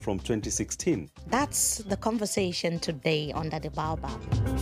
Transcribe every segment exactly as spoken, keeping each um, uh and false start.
from twenty sixteen. That's the conversation today under the Baobab.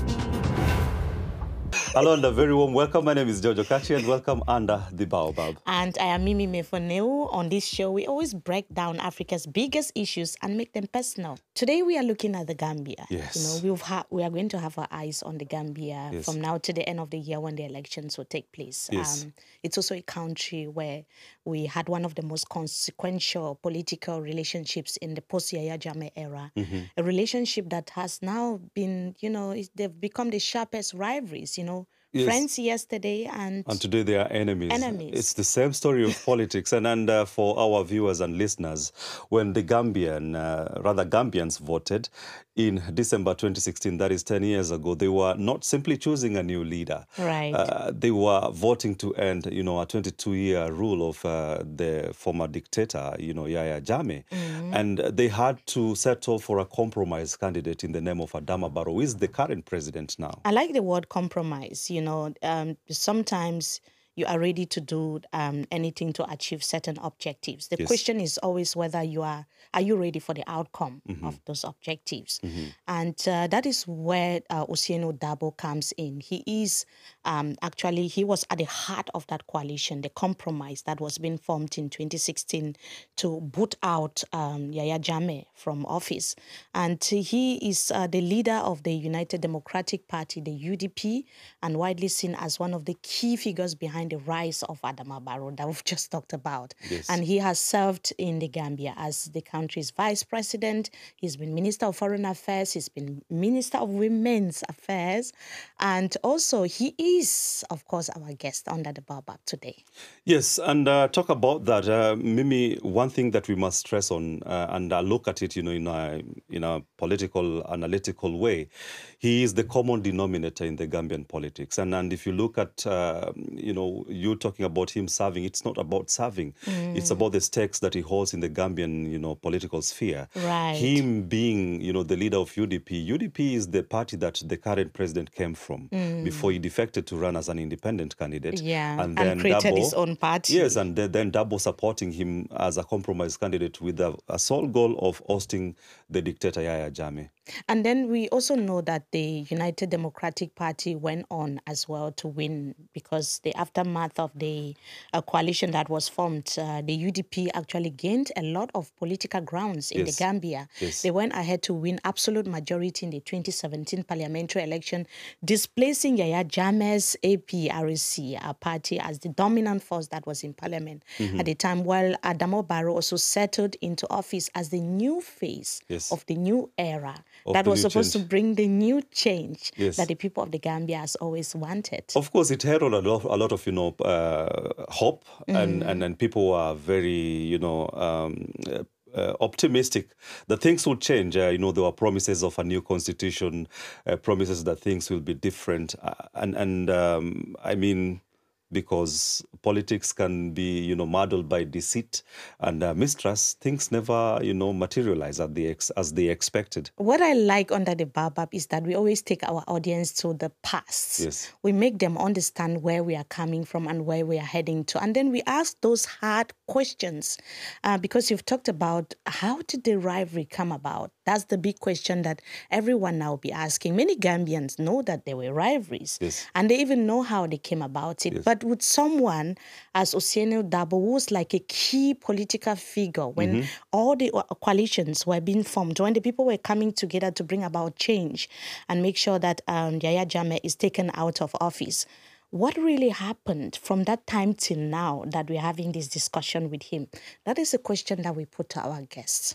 Hello and a very warm welcome. My name is Jojo Kachi and welcome under the Baobab. And I am Mimi Mefoneu. On this show, we always break down Africa's biggest issues and make them personal. Today, we are looking at the Gambia. Yes. You know, we've ha- we are going to have our eyes on the Gambia Yes. from now to the end of the year when the elections will take place. Yes. Um, it's also a country where we had one of the most consequential political relationships in the post-Yaya Jammeh era. Mm-hmm. A relationship that has now been, you know, it's- they've become the sharpest rivalries, you know. Yes. Friends yesterday and, And today they are enemies. Enemies. It's the same story of politics. And, and uh, for our viewers and listeners, when the Gambian, uh, rather Gambians voted in December twenty sixteen, that is ten years ago, they were not simply choosing a new leader. Right. Uh, they were voting to end, you know, a twenty-two year rule of uh, the former dictator, you know, Yaya Jammeh. Mm-hmm. And they had to settle for a compromise candidate in the name of Adama Barrow, who is the current president now. I like the word compromise. You know, um, sometimes you are ready to do um, anything to achieve certain objectives. The Yes. question is always whether you are, are you ready for the outcome Mm-hmm. of those objectives? Mm-hmm. And uh, that is where uh, Ousainou Darboe comes in. He is um, actually, he was at the heart of that coalition, the compromise that was being formed in twenty sixteen to boot out um, Yaya Jammeh from office. And he is uh, the leader of the United Democratic Party, the U D P, and widely seen as one of the key figures behind the rise of Adama Barrow that we've just talked about. Yes. And he has served in the Gambia as the country's vice president. He's been Minister of Foreign Affairs. He's been Minister of Women's Affairs. And also he is, of course, our guest under the Baobab today. Yes, and uh, talk about that. Uh, Mimi, one thing that we must stress on, uh, and uh, look at it, you know, in a, in a political, analytical way, he is the common denominator in the Gambian politics. And, and if you look at, uh, you know, you talking about him serving, it's not about serving. Mm. It's about the stakes that he holds in the Gambian, you know, political sphere. Right. Him being, you know, the leader of U D P. U D P is the party that the current president came from Mm. before he defected to run as an independent candidate. Yeah, And and, then created Darboe- his own party. Yes, and then, then Darboe supporting him as a compromise candidate with a, a sole goal of ousting the dictator Yaya Jammeh. And then we also know that the United Democratic Party went on as well to win because the aftermath of the uh, coalition that was formed, uh, the U D P actually gained a lot of political grounds in Yes. the Gambia. Yes. They went ahead to win absolute majority in the twenty seventeen parliamentary election, displacing Yaya Jammeh's A P R C, a party, as the dominant force that was in parliament Mm-hmm. at the time, while Adama Barrow also settled into office as the new face Yes. of the new era Of that the was new supposed change. to bring the new change Yes. that the people of the Gambia has always wanted. Of course, it had a lot, a lot of, you know, uh, hope, and, and and people were very, you know, um, uh, uh, optimistic that things will change. Uh, you know, there were promises of a new constitution, uh, promises that things will be different, uh, and and um, I mean, because politics can be, you know, muddled by deceit and uh, mistrust, things never, you know, materialize as they, ex- as they expected. What I like under the Baobab is that we always take our audience to the past. Yes. We make them understand where we are coming from and where we are heading to. And then we ask those hard questions uh, because you've talked about how did the rivalry come about? That's the big question that everyone now will be asking. Many Gambians know that there were rivalries Yes. and they even know how they came about it. Yes. But with someone as Ousainou Darboe, who was like a key political figure when all the uh, coalitions were being formed, when the people were coming together to bring about change and make sure that um, Yaya Jammeh is taken out of office, what really happened from that time till now that we're having this discussion with him? That is a question that we put to our guests.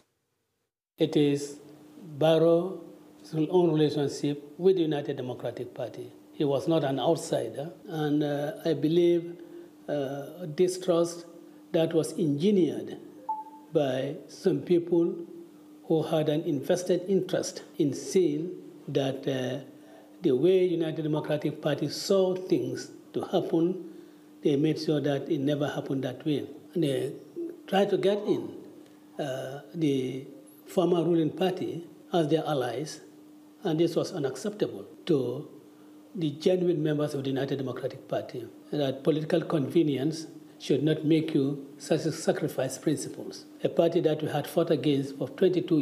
It is Barrow's own relationship with the United Democratic Party. He was not an outsider, and uh, I believe uh, distrust that was engineered by some people who had an invested interest in seeing that uh, the way United Democratic Party saw things to happen, they made sure that it never happened that way. And they tried to get in uh, the former ruling party as their allies, and this was unacceptable to the genuine members of the United Democratic Party, that political convenience should not make you sacrifice principles. A party that we had fought against for twenty-two